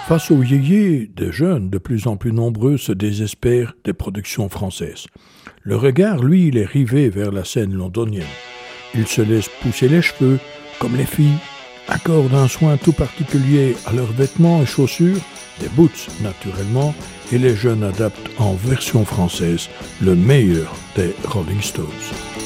Face aux yéyés, des jeunes de plus en plus nombreux se désespèrent des productions françaises. Le regard, lui, il est rivé vers la scène londonienne. Ils se laissent pousser les cheveux, comme les filles, accordent un soin tout particulier à leurs vêtements et chaussures, des boots naturellement, et les jeunes adaptent en version française le meilleur des Rolling Stones.